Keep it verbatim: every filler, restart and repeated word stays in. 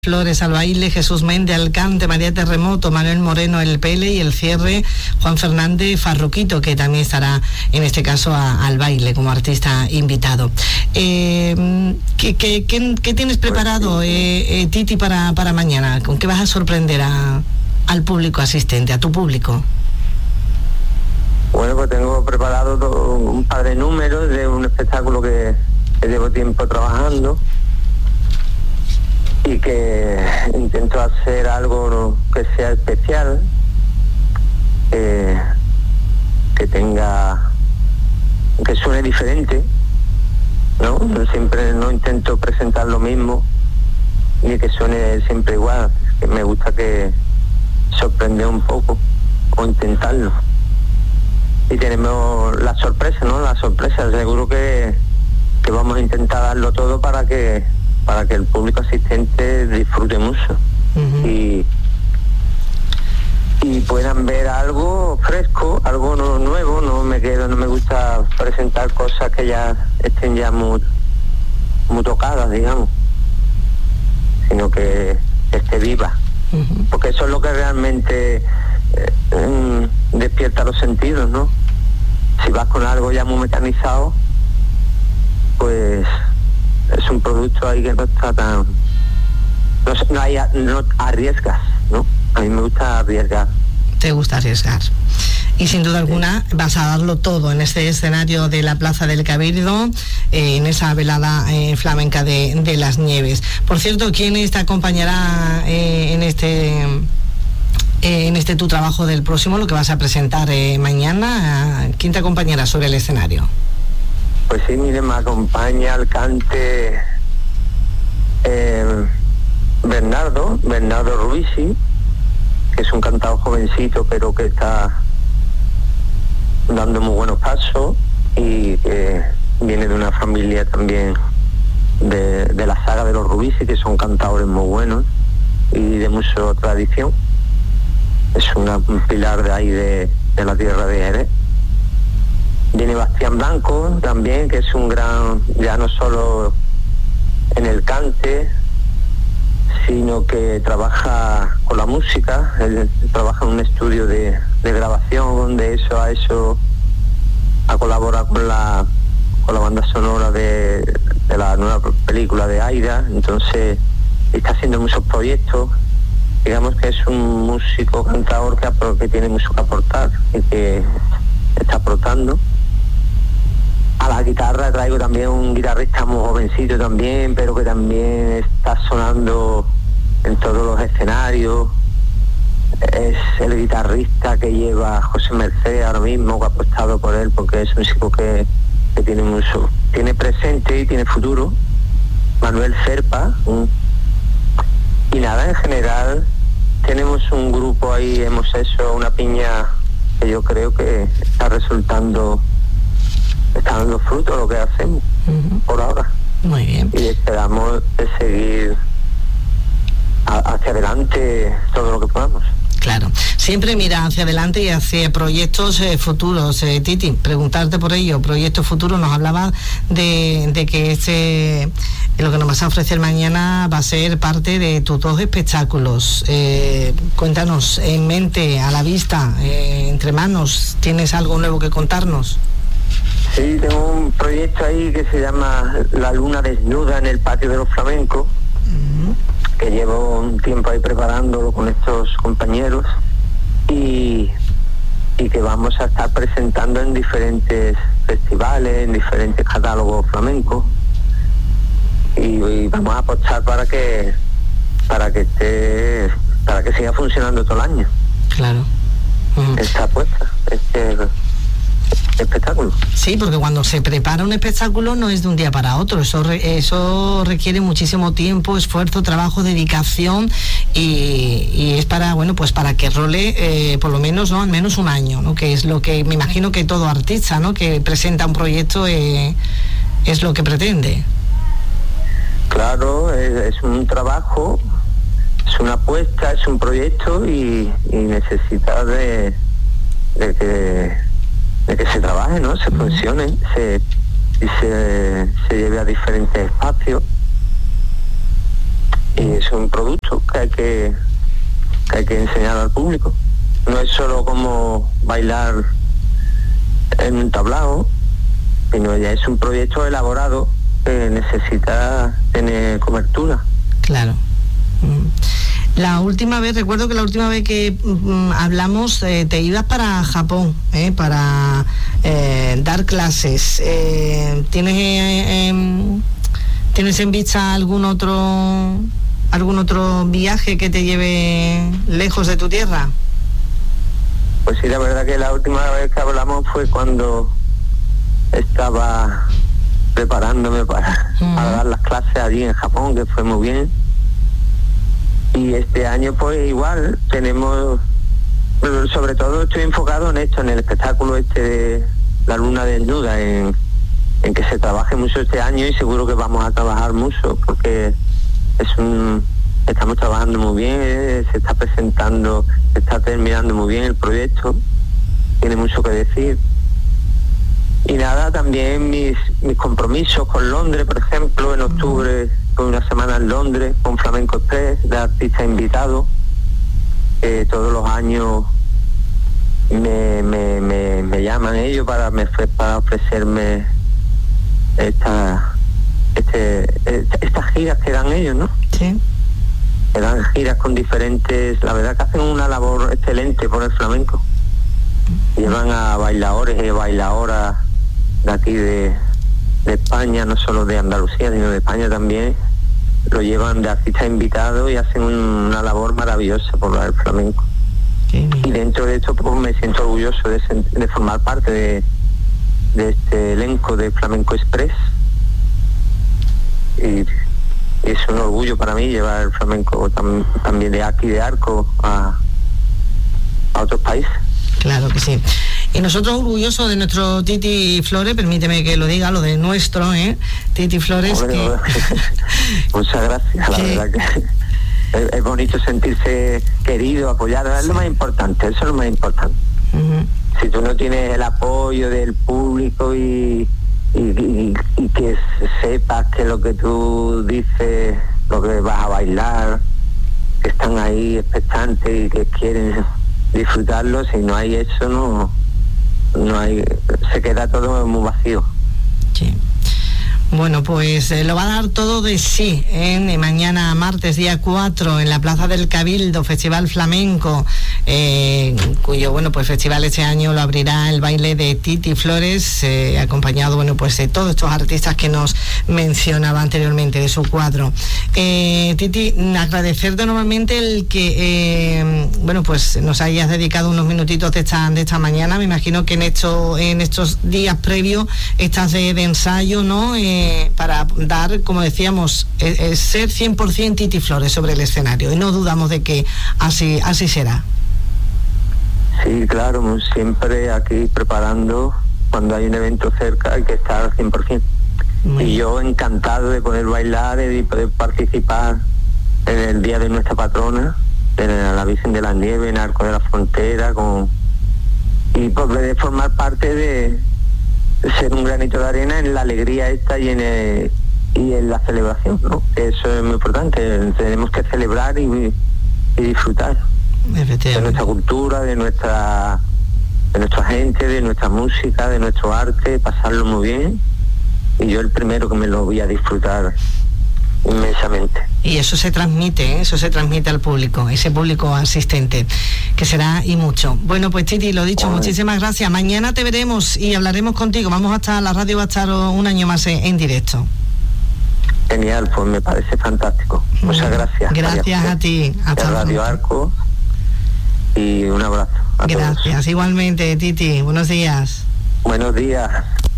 Flores al baile, Jesús Méndez al cante, María Terremoto, Manuel Moreno el pele y el cierre Juan Fernández Farruquito, que también estará en este caso a, al baile como artista invitado. Eh, ¿qué, qué, qué, ¿Qué tienes preparado, eh, eh, Titi, para, para mañana? ¿Con qué vas a sorprender a, al público asistente, a tu público? Bueno, pues tengo preparado todo, un par de números de un espectáculo que, que llevo tiempo trabajando y que intento hacer algo que sea especial, eh, que tenga, que suene diferente, ¿no? Siempre no intento presentar lo mismo ni que suene siempre igual, que me gusta que sorprenda un poco o intentarlo. Y tenemos la sorpresa, ¿no? La sorpresa, seguro que, que vamos a intentar darlo todo para que para que el público asistente disfrute mucho. Uh-huh. y, y puedan ver algo fresco, algo no, nuevo. No me quedo, no me gusta presentar cosas que ya estén ya muy, muy tocadas, digamos, sino que esté viva. Uh-huh. Porque eso es lo que realmente eh, despierta los sentidos, ¿no? Si vas con algo ya muy mecanizado, pues es un producto ahí que no está tan... No, no, hay, no arriesgas, ¿no? A mí me gusta arriesgar. Te gusta arriesgar. Y sin duda alguna sí, vas a darlo todo en este escenario de la Plaza del Cabildo, eh, en esa velada eh, flamenca de, de las Nieves. Por cierto, ¿quién te acompañará eh, en este... Eh, en este tu trabajo del próximo, lo que vas a presentar eh, mañana? ¿Quién te acompañará sobre el escenario? Pues sí, mire, me acompaña al cante eh, Bernardo, Bernardo Ruisi, que es un cantador jovencito, pero que está dando muy buenos pasos y que viene de una familia también de, de la saga de los Ruisi, que son cantadores muy buenos y de mucha tradición. Es una, un pilar de ahí de, de la tierra de Jerez. Viene Bastián Blanco también, que es un gran, ya no solo en el cante, sino que trabaja con la música. Él trabaja en un estudio de, de grabación, de eso a eso, a colaborar con la con la banda sonora de, de la nueva película de Aida. Entonces está haciendo muchos proyectos. Digamos que es un músico cantador que, que tiene mucho que aportar y que está aportando. A la guitarra traigo también un guitarrista muy jovencito también, pero que también está sonando en todos los escenarios. Es el guitarrista que lleva a José Merced ahora mismo, que ha apostado por él porque es un chico que, que tiene mucho, tiene presente y tiene futuro. Manuel Cerpa. Un, y nada, en general tenemos un grupo ahí, hemos hecho una piña que yo creo que está resultando, está dando fruto lo que hacemos uh-huh. por ahora. Muy bien. Y esperamos de seguir a, hacia adelante todo lo que podamos. Claro, siempre mira hacia adelante y hacia proyectos eh, futuros. Eh, Titi, preguntarte por ello, proyectos futuros. Nos hablaba de, de que este, lo que nos vas a ofrecer mañana va a ser parte de tus dos espectáculos. Eh, cuéntanos, en mente, a la vista, eh, entre manos, ¿tienes algo nuevo que contarnos? Sí, tengo un proyecto ahí que se llama La Luna Desnuda en el Patio de los Flamencos. Uh-huh. Que llevo un tiempo ahí preparándolo con estos compañeros y, y que vamos a estar presentando en diferentes festivales, en diferentes catálogos flamencos y, y vamos a apostar para que para que esté para que siga funcionando todo el año. Claro. Uh-huh. Esta apuesta, este espectáculo. Sí, porque cuando se prepara un espectáculo no es de un día para otro, eso re, eso requiere muchísimo tiempo, esfuerzo, trabajo, dedicación y, y es para, bueno, pues para que role eh, por lo menos, no, al menos un año, ¿no? Que es lo que me imagino que todo artista, ¿no? Que presenta un proyecto eh, es lo que pretende. Claro, es, es un trabajo, es una apuesta, es un proyecto y, y necesita de, de que de que se trabaje, ¿no? Se funcione, se, y se, se lleve a diferentes espacios y es un producto que hay que, que hay que enseñar al público. No es solo como bailar en un tablao, sino ya es un proyecto elaborado que necesita tener cobertura. Claro. La última vez, recuerdo que la última vez que mm, hablamos, eh, te ibas para Japón, eh, para eh, dar clases. Eh, ¿Tienes eh, eh, tienes en vista algún otro algún otro viaje que te lleve lejos de tu tierra? Pues sí, la verdad que la última vez que hablamos fue cuando estaba preparándome para, uh-huh. para dar las clases allí en Japón, que fue muy bien. Y este año pues igual tenemos, sobre todo estoy enfocado en esto, en el espectáculo este de la luna desnuda, en, en que se trabaje mucho este año, y seguro que vamos a trabajar mucho porque es un, estamos trabajando muy bien, eh, se está presentando, se está terminando muy bien el proyecto, tiene mucho que decir. Y nada, también mis, mis compromisos con Londres, por ejemplo, en octubre con una semana en Londres con Flamenco Express de artistas invitados. Eh, todos los años me, me, me, me llaman ellos para, me, para ofrecerme esta, este, esta, estas giras que dan ellos, ¿no? Sí. Que dan giras con diferentes, la verdad que hacen una labor excelente por el flamenco. Llevan a bailadores y bailadoras de aquí de, de España, no solo de Andalucía, sino de España también. Lo llevan de artistas invitados y hacen un, una labor maravillosa por el flamenco. Sí. Y dentro de esto pues me siento orgulloso de, de formar parte de, de este elenco de Flamenco Express. Y, y es un orgullo para mí llevar el flamenco tam, también de aquí de Arco a, a otros países. Claro que sí. Y nosotros orgullosos de nuestro Titi Flores, permíteme que lo diga, lo de nuestro, ¿eh? Titi Flores. Hombre, que... Muchas gracias, la que... verdad que es, es bonito sentirse querido, apoyado, es lo más importante, eso es lo más importante. Uh-huh. Si tú no tienes el apoyo del público y, y, y, y que sepas que lo que tú dices, lo que vas a bailar, que están ahí expectantes y que quieren disfrutarlo, si no hay eso, no no hay, se queda todo muy vacío. Sí. Bueno, pues eh, lo va a dar todo de sí en ¿eh? Mañana martes día cuatro en la Plaza del Cabildo, Festival Flamenco, eh, cuyo bueno pues festival este año lo abrirá el baile de Titi Flores, eh, acompañado bueno pues de todos estos artistas que nos mencionaba anteriormente de su cuadro. Eh, Titi, agradecerte normalmente el que eh, bueno pues nos hayas dedicado unos minutitos de esta de esta mañana. Me imagino que en esto en estos días previos estás de, de ensayo, ¿no? Eh, para dar, como decíamos, eh, eh, ser cien por ciento Titi Flores sobre el escenario, y no dudamos de que así así será. Sí, claro, siempre aquí preparando, cuando hay un evento cerca hay que estar al cien por ciento. Muy y yo encantado de poder bailar y de poder participar en el día de nuestra patrona, en la Virgen de la Nieve, en Arco de la Frontera, con y poder formar parte de ser un granito de arena en la alegría esta y en el, y en la celebración, ¿no? Eso es muy importante, tenemos que celebrar y, y disfrutar de nuestra cultura, de nuestra de nuestra gente, de nuestra música, de nuestro arte, pasarlo muy bien, y yo el primero que me lo voy a disfrutar inmensamente. Y eso se transmite, ¿eh? Eso se transmite al público, ese público asistente, que será y mucho. Bueno, pues Titi, lo dicho, bueno, muchísimas gracias. Mañana te veremos y hablaremos contigo. Vamos a estar, la radio va a estar un año más en, en directo. Genial, pues me parece fantástico. Muchas bueno, gracias. Gracias a ti. Hasta Radio Arco, y un abrazo a gracias, todos. Igualmente, Titi. Buenos días. Buenos días.